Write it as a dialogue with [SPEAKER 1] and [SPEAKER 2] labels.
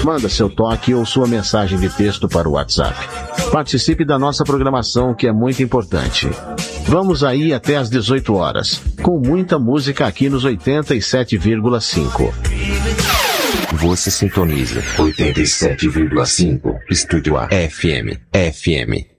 [SPEAKER 1] Manda seu toque ou sua mensagem de texto para o WhatsApp. Participe da nossa programação, que é muito importante. Vamos aí até às 18 horas, com muita música aqui nos 87,5.
[SPEAKER 2] Você sintoniza 87,5 Estúdio A FM.